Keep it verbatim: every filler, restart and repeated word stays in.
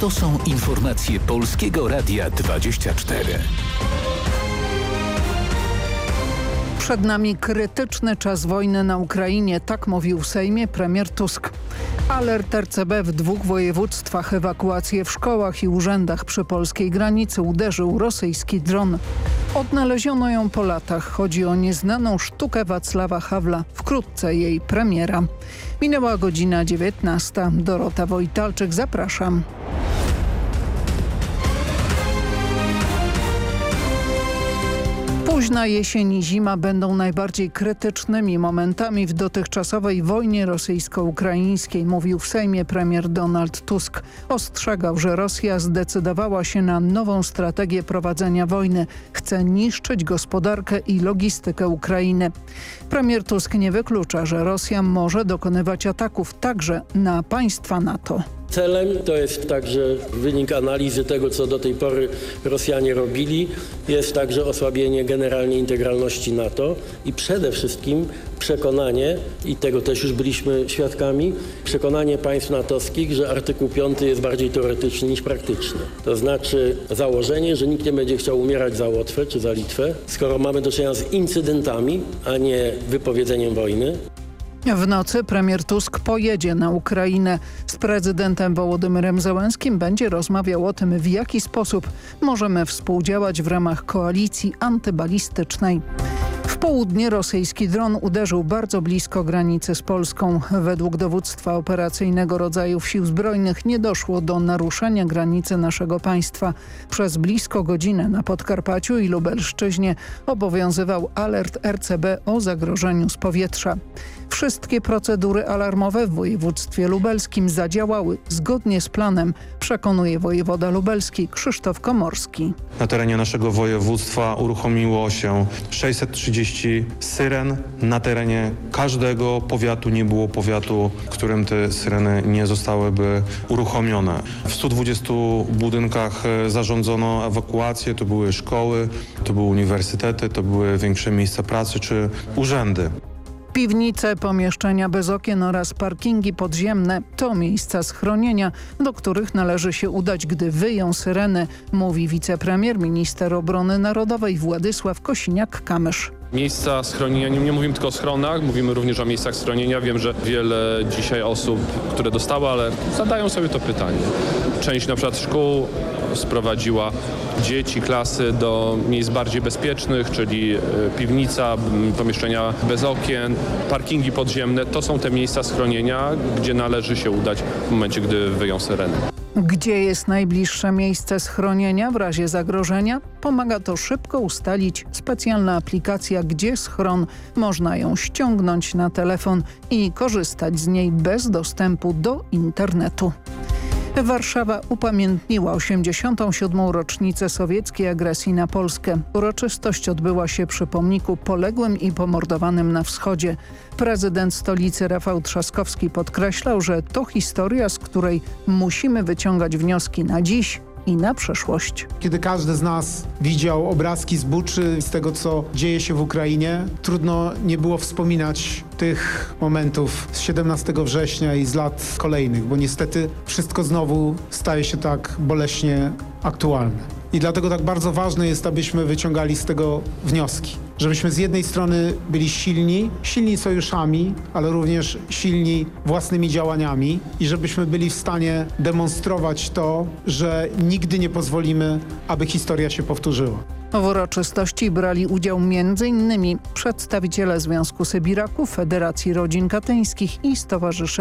To są informacje Polskiego Radia dwadzieścia cztery. Przed nami krytyczny czas wojny na Ukrainie, tak mówił w Sejmie premier Tusk. Alert R C B w dwóch województwach, ewakuacje w szkołach i urzędach przy polskiej granicy uderzył rosyjski dron. Odnaleziono ją po latach. Chodzi o nieznaną sztukę Wacława Hawla. Wkrótce jej premiera. Minęła godzina dziewiętnasta. Dorota Wojtalczyk, zapraszam. Późna jesień i zima będą najbardziej krytycznymi momentami w dotychczasowej wojnie rosyjsko-ukraińskiej, mówił w Sejmie premier Donald Tusk. Ostrzegał, że Rosja zdecydowała się na nową strategię prowadzenia wojny. Chce niszczyć gospodarkę i logistykę Ukrainy. Premier Tusk nie wyklucza, że Rosja może dokonywać ataków także na państwa NATO. Celem, to jest także wynik analizy tego, co do tej pory Rosjanie robili, jest także osłabienie generalnie integralności NATO i przede wszystkim przekonanie, i tego też już byliśmy świadkami, przekonanie państw natowskich, że artykuł piąty jest bardziej teoretyczny niż praktyczny. To znaczy założenie, że nikt nie będzie chciał umierać za Łotwę czy za Litwę, skoro mamy do czynienia z incydentami, a nie wypowiedzeniem wojny. W nocy premier Tusk pojedzie na Ukrainę. Z prezydentem Wołodymyrem Zełenskim będzie rozmawiał o tym, w jaki sposób możemy współdziałać w ramach koalicji antybalistycznej. W południe rosyjski dron uderzył bardzo blisko granicy z Polską. Według dowództwa operacyjnego rodzajów sił zbrojnych nie doszło do naruszenia granicy naszego państwa. Przez blisko godzinę na Podkarpaciu i Lubelszczyźnie obowiązywał alert R C B o zagrożeniu z powietrza. Wszystkie procedury alarmowe w województwie lubelskim zadziałały zgodnie z planem, przekonuje wojewoda lubelski Krzysztof Komorski. Na terenie naszego województwa uruchomiło się sześćset trzydzieści syren. Na terenie każdego powiatu nie było powiatu, w którym te syreny nie zostałyby uruchomione. W stu dwudziestu budynkach zarządzono ewakuację. To były szkoły, to były uniwersytety, to były większe miejsca pracy czy urzędy. Piwnice, pomieszczenia bez okien oraz parkingi podziemne to miejsca schronienia, do których należy się udać, gdy wyją syreny, mówi wicepremier, minister obrony narodowej Władysław Kosiniak-Kamysz. Miejsca schronienia, nie, nie mówimy tylko o schronach, mówimy również o miejscach schronienia. Wiem, że wiele dzisiaj osób, które dostały alert, zadają sobie to pytanie. Część na przykład szkół sprowadziła dzieci, klasy do miejsc bardziej bezpiecznych, czyli piwnica, pomieszczenia bez okien, parkingi podziemne. To są te miejsca schronienia, gdzie należy się udać w momencie, gdy wyją syreny. Gdzie jest najbliższe miejsce schronienia w razie zagrożenia? Pomaga to szybko ustalić specjalna aplikacja Gdzie Schron. Można ją ściągnąć na telefon i korzystać z niej bez dostępu do internetu. Warszawa upamiętniła osiemdziesiątą siódmą rocznicę sowieckiej agresji na Polskę. Uroczystość odbyła się przy pomniku poległym i pomordowanym na wschodzie. Prezydent stolicy Rafał Trzaskowski podkreślał, że to historia, z której musimy wyciągać wnioski na dziś i na przyszłość. Kiedy każdy z nas widział obrazki z Buczy, z tego, co dzieje się w Ukrainie, trudno nie było wspominać tych momentów z siedemnastego września i z lat kolejnych, bo niestety wszystko znowu staje się tak boleśnie aktualne. I dlatego tak bardzo ważne jest, abyśmy wyciągali z tego wnioski. Żebyśmy z jednej strony byli silni, silni sojuszami, ale również silni własnymi działaniami i żebyśmy byli w stanie demonstrować to, że nigdy nie pozwolimy, aby historia się powtórzyła. W uroczystości brali udział między innymi przedstawiciele Związku Sybiraków, Federacji Rodzin Katyńskich i Stowarzyszenia